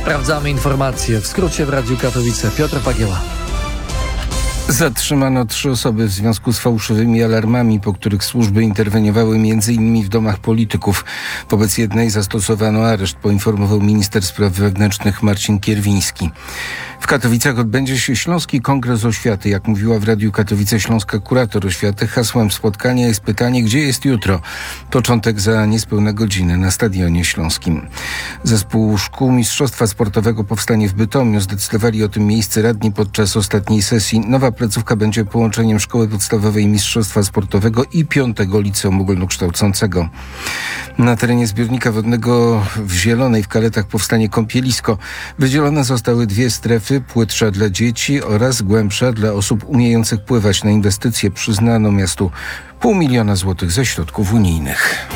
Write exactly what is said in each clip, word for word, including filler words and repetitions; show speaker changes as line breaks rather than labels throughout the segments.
Sprawdzamy informacje. W skrócie w Radiu Katowice. Piotr Pagieła.
Zatrzymano trzy osoby w związku z fałszywymi alarmami, po których służby interweniowały m.in. w domach polityków. Wobec jednej zastosowano areszt, poinformował minister spraw wewnętrznych Marcin Kierwiński. W Katowicach odbędzie się Śląski Kongres Oświaty. Jak mówiła w Radiu Katowice śląska kurator oświaty, hasłem spotkania jest pytanie, gdzie jest jutro? Początek za niespełna godzinę na Stadionie Śląskim. Zespół Szkół Mistrzostwa Sportowego powstanie w Bytomiu. Zdecydowali o tym miejscy radni podczas ostatniej sesji. Nowa placówka będzie połączeniem Szkoły Podstawowej Mistrzostwa Sportowego i piątego Liceum Ogólnokształcącego. Na terenie zbiornika wodnego w Zielonej w Kaletach powstanie kąpielisko. Wydzielone zostały dwie strefy, płytsza dla dzieci oraz głębsza dla osób umiejących pływać. Na inwestycje przyznano miastu pół miliona złotych ze środków unijnych.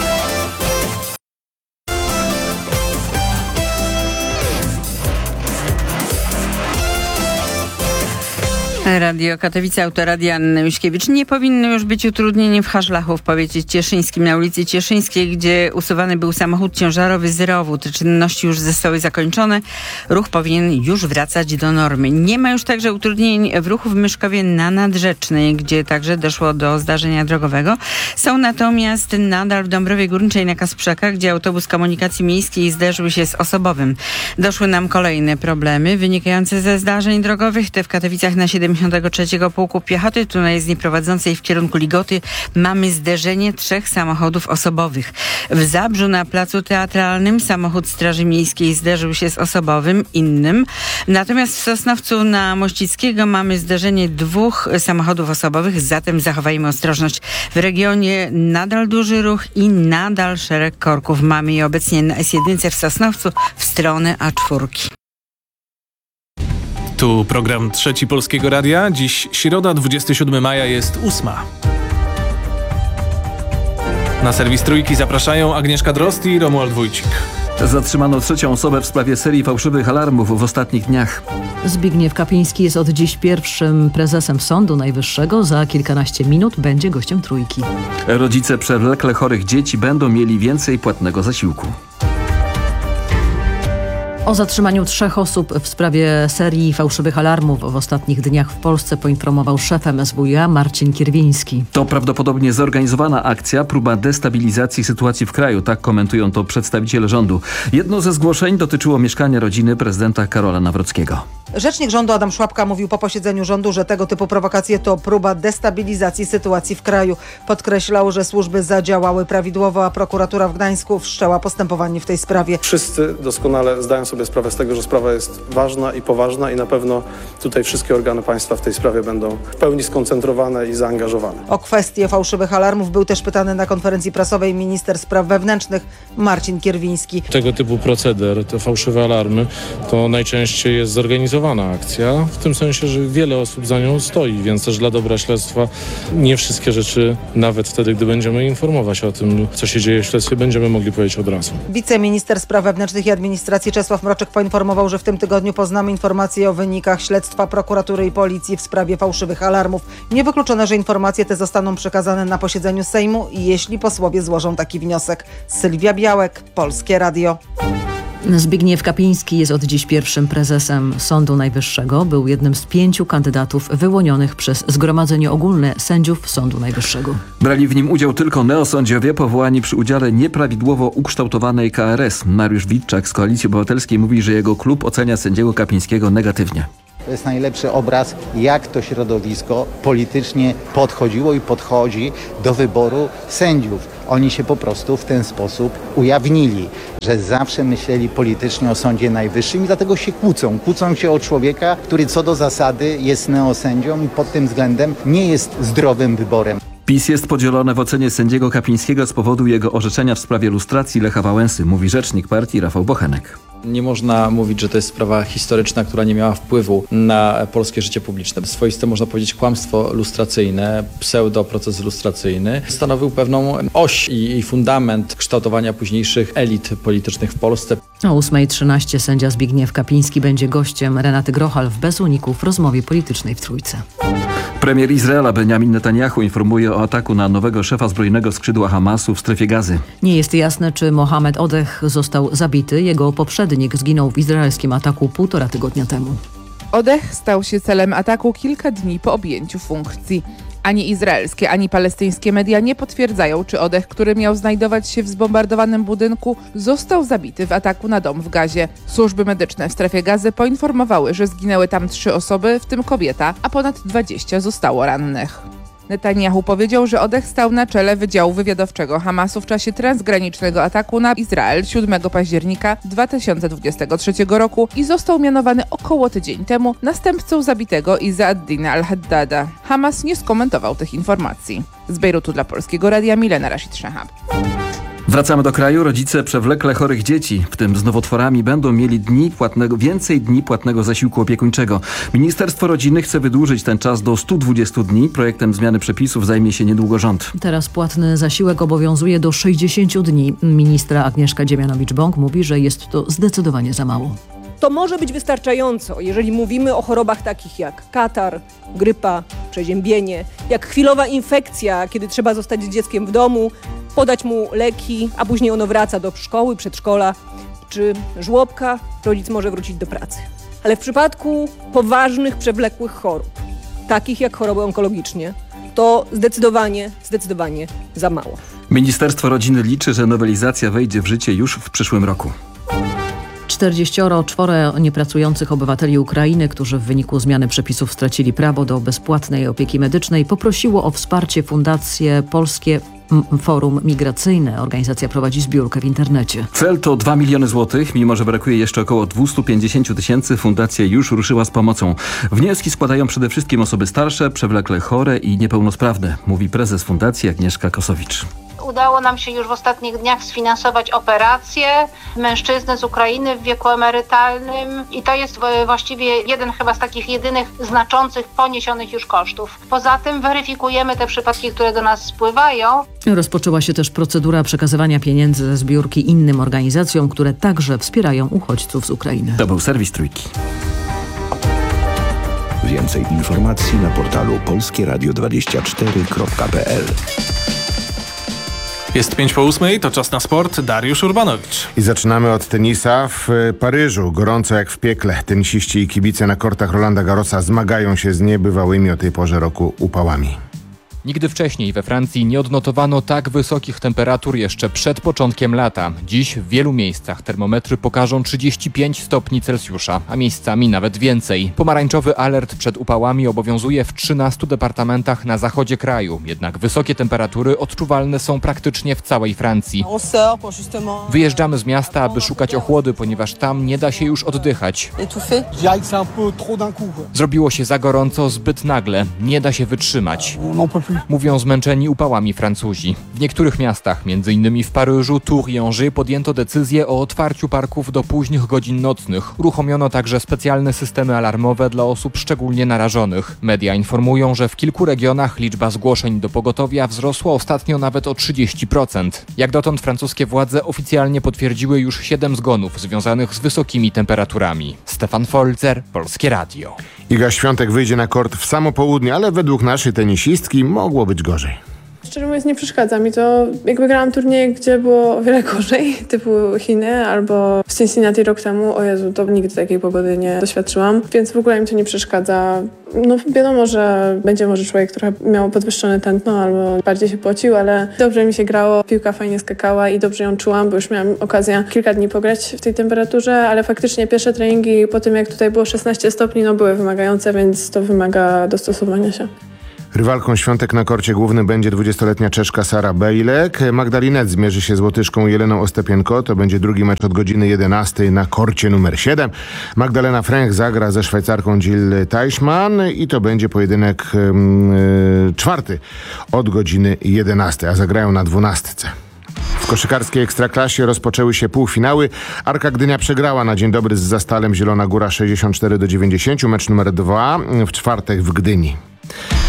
Radio Katowice, Autoradia Anny Miśkiewicz. Nie powinno już być utrudnień w Haszlachu w powiecie cieszyńskim, na ulicy Cieszyńskiej, gdzie usuwany był samochód ciężarowy z rowu. Te czynności już zostały zakończone. Ruch powinien już wracać do normy. Nie ma już także utrudnień w ruchu w Myszkowie na Nadrzecznej, gdzie także doszło do zdarzenia drogowego. Są natomiast nadal w Dąbrowie Górniczej na Kasprzakach, gdzie autobus komunikacji miejskiej zderzył się z osobowym. Doszły nam kolejne problemy wynikające ze zdarzeń drogowych. Te w Katowicach na siedemdziesiątego trzeciego Pułku Piechoty, tunel z nieprowadzącej w kierunku Ligoty, mamy zderzenie trzech samochodów osobowych. W Zabrzu na Placu Teatralnym samochód Straży Miejskiej zderzył się z osobowym innym. Natomiast w Sosnowcu na Mościckiego mamy zderzenie dwóch samochodów osobowych, zatem zachowajmy ostrożność. W regionie nadal duży ruch i nadal szereg korków. Mamy je obecnie na S jeden w Sosnowcu w stronę A cztery.
Tu program Trzeci Polskiego Radia. Dziś środa, dwudziestego siódmego maja, jest ósma. Na serwis Trójki zapraszają Agnieszka Drozd i Romuald Wójcik.
Zatrzymano trzecią osobę w sprawie serii fałszywych alarmów w ostatnich dniach.
Zbigniew Kapiński jest od dziś pierwszym prezesem Sądu Najwyższego. Za kilkanaście minut będzie gościem Trójki.
Rodzice przewlekle chorych dzieci będą mieli więcej płatnego zasiłku.
O zatrzymaniu trzech osób w sprawie serii fałszywych alarmów w ostatnich dniach w Polsce poinformował szef M S W iA Marcin Kierwiński.
To prawdopodobnie zorganizowana akcja, próba destabilizacji sytuacji w kraju, tak komentują to przedstawiciele rządu. Jedno ze zgłoszeń dotyczyło mieszkania rodziny prezydenta Karola Nawrockiego.
Rzecznik rządu Adam Szłapka mówił po posiedzeniu rządu, że tego typu prowokacje to próba destabilizacji sytuacji w kraju. Podkreślał, że służby zadziałały prawidłowo, a prokuratura w Gdańsku wszczęła postępowanie w tej sprawie.
Wszyscy doskonale zdają sobie sprawę z tego, że sprawa jest ważna i poważna i na pewno tutaj wszystkie organy państwa w tej sprawie będą w pełni skoncentrowane i zaangażowane.
O kwestię fałszywych alarmów był też pytany na konferencji prasowej minister spraw wewnętrznych Marcin Kierwiński.
Tego typu proceder, te fałszywe alarmy, to najczęściej jest zorganizowana akcja, w tym sensie, że wiele osób za nią stoi, więc też dla dobra śledztwa nie wszystkie rzeczy, nawet wtedy, gdy będziemy informować o tym, co się dzieje w śledztwie, będziemy mogli powiedzieć od razu.
Wiceminister spraw wewnętrznych i administracji Czesław Mroczek poinformował, że w tym tygodniu poznamy informacje o wynikach śledztwa prokuratury i policji w sprawie fałszywych alarmów. Niewykluczone, że informacje te zostaną przekazane na posiedzeniu Sejmu, jeśli posłowie złożą taki wniosek. Sylwia Białek, Polskie Radio.
Zbigniew Kapiński jest od dziś pierwszym prezesem Sądu Najwyższego. Był jednym z pięciu kandydatów wyłonionych przez Zgromadzenie Ogólne Sędziów Sądu Najwyższego.
Brali w nim udział tylko neosędziowie powołani przy udziale nieprawidłowo ukształtowanej K R S. Mariusz Witczak z Koalicji Obywatelskiej mówi, że jego klub ocenia sędziego Kapińskiego negatywnie.
To jest najlepszy obraz, jak to środowisko politycznie podchodziło i podchodzi do wyboru sędziów. Oni się po prostu w ten sposób ujawnili, że zawsze myśleli politycznie o Sądzie Najwyższym i dlatego się kłócą. Kłócą się o człowieka, który co do zasady jest neosędzią i pod tym względem nie jest zdrowym wyborem.
PiS jest podzielone w ocenie sędziego Kapińskiego z powodu jego orzeczenia w sprawie lustracji Lecha Wałęsy, mówi rzecznik partii Rafał Bochenek.
Nie można mówić, że to jest sprawa historyczna, która nie miała wpływu na polskie życie publiczne. Swoiste, można powiedzieć, kłamstwo lustracyjne, pseudoproces lustracyjny stanowił pewną oś i fundament kształtowania późniejszych elit politycznych w Polsce.
O ósma trzynaście sędzia Zbigniew Kapiński będzie gościem Renaty Grochal w Bez Uników w rozmowie politycznej w Trójce.
Premier Izraela Benjamin Netanyahu informuje o ataku na nowego szefa zbrojnego skrzydła Hamasu w strefie Gazy.
Nie jest jasne, czy Mohamed Odeh został zabity. Jego poprzednik zginął w izraelskim ataku półtora tygodnia temu.
Odeh stał się celem ataku kilka dni po objęciu funkcji. Ani izraelskie, ani palestyńskie media nie potwierdzają, czy Odeh, który miał znajdować się w zbombardowanym budynku, został zabity w ataku na dom w Gazie. Służby medyczne w strefie Gazy poinformowały, że zginęły tam trzy osoby, w tym kobieta, a ponad dwadzieścia zostało rannych. Netanyahu powiedział, że Odeh stał na czele Wydziału Wywiadowczego Hamasu w czasie transgranicznego ataku na Izrael siódmego października dwa tysiące dwudziestego trzeciego roku i został mianowany około tydzień temu następcą zabitego Izza ad-Dina al-Haddada. Hamas nie skomentował tych informacji. Z Bejrutu dla Polskiego Radia Milena Rashid Shahab.
Wracamy do kraju. Rodzice przewlekle chorych dzieci, w tym z nowotworami, będą mieli dni płatnego, więcej dni płatnego zasiłku opiekuńczego. Ministerstwo Rodziny chce wydłużyć ten czas do stu dwudziestu dni. Projektem zmiany przepisów zajmie się niedługo rząd.
Teraz płatny zasiłek obowiązuje do sześćdziesięciu dni. Ministra Agnieszka Dziemianowicz-Bąk mówi, że jest to zdecydowanie za mało.
To może być wystarczająco, jeżeli mówimy o chorobach takich jak katar, grypa, przeziębienie, jak chwilowa infekcja, kiedy trzeba zostać z dzieckiem w domu, podać mu leki, a później ono wraca do szkoły, przedszkola, czy żłobka, rodzic może wrócić do pracy. Ale w przypadku poważnych, przewlekłych chorób, takich jak choroby onkologiczne, to zdecydowanie, zdecydowanie za mało.
Ministerstwo Rodziny liczy, że nowelizacja wejdzie w życie już w przyszłym roku.
czterdzieścioro czworo niepracujących obywateli Ukrainy, którzy w wyniku zmiany przepisów stracili prawo do bezpłatnej opieki medycznej, poprosiło o wsparcie Fundację Polskie Forum Migracyjne. Organizacja prowadzi zbiórkę w internecie.
Cel to dwa miliony złotych. Mimo że brakuje jeszcze około dwieście pięćdziesiąt tysięcy, fundacja już ruszyła z pomocą. Wnioski składają przede wszystkim osoby starsze, przewlekle chore i niepełnosprawne, mówi prezes fundacji Agnieszka Kosowicz.
Udało nam się już w ostatnich dniach sfinansować operację mężczyzny z Ukrainy w wieku emerytalnym i to jest właściwie jeden chyba z takich jedynych znaczących poniesionych już kosztów. Poza tym weryfikujemy te przypadki, które do nas spływają.
Rozpoczęła się też procedura przekazywania pieniędzy ze zbiórki innym organizacjom, które także wspierają uchodźców z Ukrainy.
To był serwis Trójki.
Więcej informacji na portalu polskie radio dwadzieścia cztery kropka p l.
Jest pięć po ósmej, to czas na sport. Dariusz Urbanowicz.
I zaczynamy od tenisa w Paryżu. Gorąco jak w piekle. Tenisiści i kibice na kortach Rolanda Garrosa zmagają się z niebywałymi o tej porze roku upałami.
Nigdy wcześniej we Francji nie odnotowano tak wysokich temperatur jeszcze przed początkiem lata. Dziś w wielu miejscach termometry pokażą trzydzieści pięć stopni Celsjusza, a miejscami nawet więcej. Pomarańczowy alert przed upałami obowiązuje w trzynastu departamentach na zachodzie kraju. Jednak wysokie temperatury odczuwalne są praktycznie w całej Francji. Wyjeżdżamy z miasta, aby szukać ochłody, ponieważ tam nie da się już oddychać. Zrobiło się za gorąco zbyt nagle. Nie da się wytrzymać. Mówią zmęczeni upałami Francuzi. W niektórych miastach, między innymi w Paryżu, Tours i Angers, podjęto decyzję o otwarciu parków do późnych godzin nocnych. Uruchomiono także specjalne systemy alarmowe dla osób szczególnie narażonych. Media informują, że w kilku regionach liczba zgłoszeń do pogotowia wzrosła ostatnio nawet o trzydzieści procent. Jak dotąd francuskie władze oficjalnie potwierdziły już siedem zgonów związanych z wysokimi temperaturami. Stefan Folzer, Polskie Radio.
Iga Świątek wyjdzie na kort w samo południe, ale według naszej tenisistki mogło być gorzej.
Szczerze mówiąc, nie przeszkadza mi to. Jakby grałam turnieje, gdzie było o wiele gorzej, typu Chiny albo w Cincinnati rok temu. O Jezu, to nigdy takiej pogody nie doświadczyłam, więc w ogóle mi to nie przeszkadza. No wiadomo, że będzie może człowiek trochę miał podwyższone tętno albo bardziej się pocił, ale dobrze mi się grało, piłka fajnie skakała i dobrze ją czułam, bo już miałam okazję kilka dni pograć w tej temperaturze, ale faktycznie pierwsze treningi po tym, jak tutaj było szesnaście stopni, no były wymagające, więc to wymaga dostosowania się.
Rywalką Świątek na korcie głównym będzie dwudziestoletnia Czeszka Sara Bejlek. Magdalinet zmierzy się z Łotyszką Jeleną Ostepienko. To będzie drugi mecz od godziny jedenastej na korcie numer siedem. Magdalena Fręch zagra ze Szwajcarką Jill Teichmann i to będzie pojedynek yy, czwarty od godziny jedenastej, a zagrają na dwunastce. W koszykarskiej Ekstraklasie rozpoczęły się półfinały. Arka Gdynia przegrała na dzień dobry z Zastalem Zielona Góra sześćdziesiąt cztery do dziewięćdziesięciu. Mecz numer dwa w czwartek w Gdyni.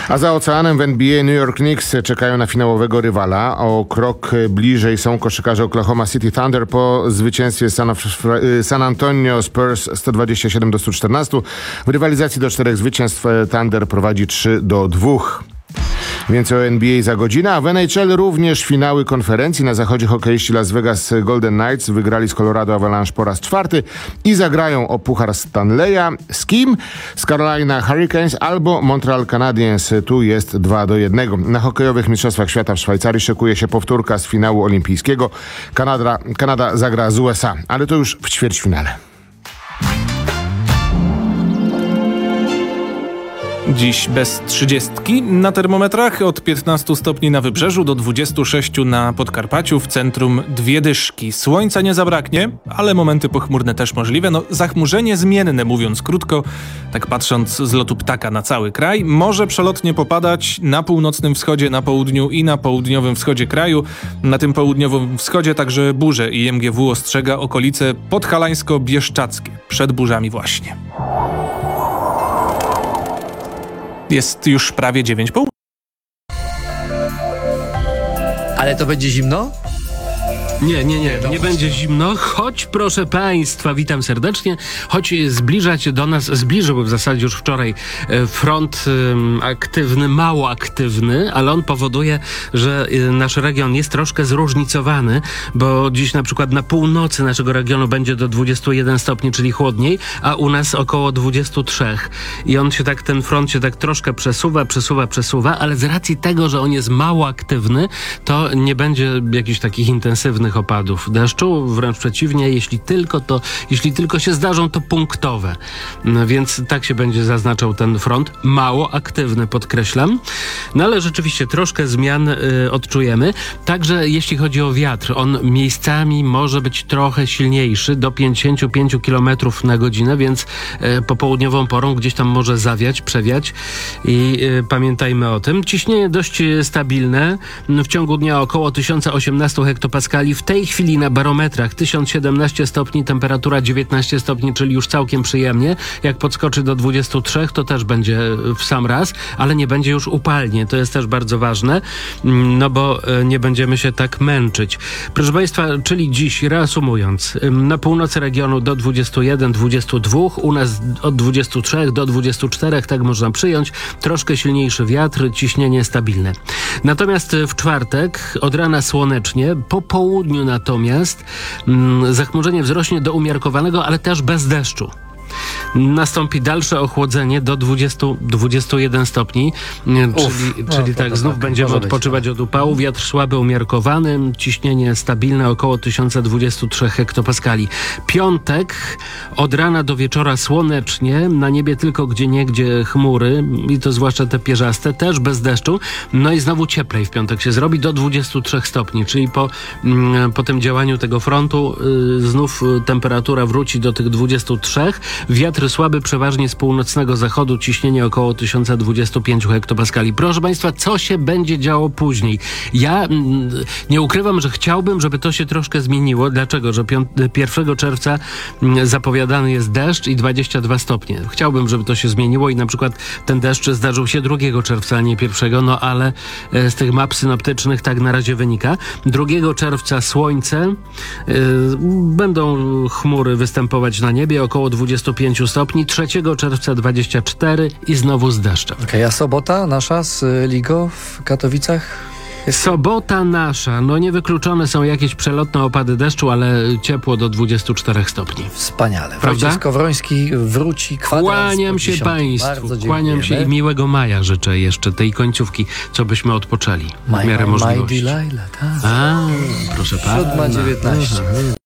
A za oceanem w N B A New York Knicks czekają na finałowego rywala. O krok bliżej są koszykarze Oklahoma City Thunder po zwycięstwie San, San Antonio Spurs sto dwadzieścia siedem do stu czternastu. W rywalizacji do czterech zwycięstw Thunder prowadzi trzy do dwóch. Więcej o N B A za godzinę, a w N H L również finały konferencji. Na zachodzie hokeiści Las Vegas Golden Knights wygrali z Colorado Avalanche po raz czwarty i zagrają o Puchar Stanleya. Z kim? Z Carolina Hurricanes albo Montreal Canadiens. Tu jest dwa do jednego. Na hokejowych mistrzostwach świata w Szwajcarii szykuje się powtórka z finału olimpijskiego. Kanada, Kanada zagra z U S A, ale to już w ćwierćfinale.
Dziś bez trzydziestki na termometrach, od piętnastu stopni na wybrzeżu do dwudziestu sześciu na Podkarpaciu, w centrum dwie dyszki. Słońca nie zabraknie, ale momenty pochmurne też możliwe. No, zachmurzenie zmienne, mówiąc krótko, tak patrząc z lotu ptaka na cały kraj. Może przelotnie popadać na północnym wschodzie, na południu i na południowym wschodzie kraju. Na tym południowym wschodzie także burze i M G W ostrzega okolice podhalańsko-bieszczackie. Przed burzami właśnie. Jest już prawie dziewięć po.
Ale to będzie zimno?
Nie, nie, nie, nie będzie zimno, choć proszę Państwa, witam serdecznie, choć zbliża się do nas, zbliżył w zasadzie już wczoraj front um, aktywny, mało aktywny, ale on powoduje, że nasz region jest troszkę zróżnicowany, bo dziś na przykład na północy naszego regionu będzie do dwudziestu jeden stopni, czyli chłodniej, a u nas około dwudziestu trzech. I on się tak, ten front się tak troszkę przesuwa, przesuwa, przesuwa, ale z racji tego, że on jest mało aktywny, to nie będzie jakichś takich intensywnych opadów deszczu, wręcz przeciwnie, jeśli tylko to, jeśli tylko się zdarzą, to punktowe. No, więc tak się będzie zaznaczał ten front, mało aktywny, podkreślam. No ale rzeczywiście troszkę zmian y, odczujemy. Także jeśli chodzi o wiatr, on miejscami może być trochę silniejszy, do pięćdziesięciu pięciu kilometrów na godzinę, więc y, popołudniową porą gdzieś tam może zawiać, przewiać i y, pamiętajmy o tym. Ciśnienie dość stabilne, w ciągu dnia około tysiąc osiemnaście hektopaskali. W tej chwili na barometrach tysiąc siedemnaście stopni, temperatura dziewiętnaście stopni, czyli już całkiem przyjemnie. Jak podskoczy do dwudziestu trzech, to też będzie w sam raz, ale nie będzie już upalnie. To jest też bardzo ważne, no bo nie będziemy się tak męczyć. Proszę Państwa, czyli dziś, reasumując, na północy regionu do dwudziestu jeden do dwudziestu dwóch, u nas od dwudziestu trzech do dwudziestu czterech, tak można przyjąć. Troszkę silniejszy wiatr, ciśnienie stabilne. Natomiast w czwartek od rana słonecznie, po południu natomiast mm, zachmurzenie wzrośnie do umiarkowanego, ale też bez deszczu. Nastąpi dalsze ochłodzenie do dwudziestu do dwudziestu jeden stopni, Uf, czyli, no, czyli tak, znów tak, będziemy odpoczywać być. Od upału. Wiatr słaby, umiarkowany, ciśnienie stabilne około tysiąc dwadzieścia trzy hektopaskali. Piątek od rana do wieczora słonecznie, na niebie tylko gdzieniegdzie chmury i to zwłaszcza te pierzaste, też bez deszczu. No i znowu cieplej w piątek się zrobi do dwudziestu trzech stopni, czyli po, mm, po tym działaniu tego frontu y, znów temperatura wróci do tych dwudziestu trzech. Wiatr słaby, przeważnie z północnego zachodu, ciśnienie około tysiąc dwadzieścia pięć hektopaskali. Proszę Państwa, co się będzie działo później? Ja mm, nie ukrywam, że chciałbym, żeby to się troszkę zmieniło. Dlaczego? Że pierwszego czerwca mm, zapowiadany jest deszcz i dwadzieścia dwa stopnie. Chciałbym, żeby to się zmieniło i na przykład ten deszcz zdarzył się drugiego czerwca, a nie pierwszego, no ale e, z tych map synoptycznych tak na razie wynika. drugiego czerwca słońce, e, będą chmury występować na niebie, około dwudziestu pięciu stopni, trzeciego czerwca dwadzieścia cztery i znowu z deszczem.
Okay, a sobota nasza z Ligo w Katowicach?
Sobota nasza. No niewykluczone są jakieś przelotne opady deszczu, ale ciepło do dwudziestu czterech stopni.
Wspaniale.
Prawda?
Wojciech Skowroński wróci kwadrans.
Kłaniam się Państwu. Kłaniam się i miłego maja życzę jeszcze, tej końcówki, co byśmy odpoczęli w miarę możliwości.
My Delilah, tak.
A, proszę Pana.
siódma dziewiętnaście.